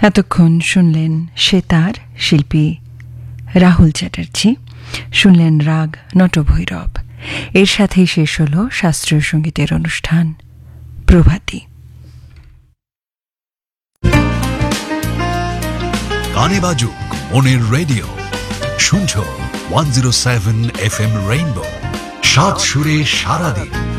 এতক্ষণ শুনলেন সেতার শিল্পী রাহুল চ্যাটার্জি, শুনলেন রাগ নটভৈরব। এর সাথেই শেষ হল শাস্ত্রীয় সঙ্গীতের অনুষ্ঠান প্রভাতী। গানে বাজুক মনের রেডিও, শুনছো 107 FM রেইনবো, সাত সুরে সারাদিন।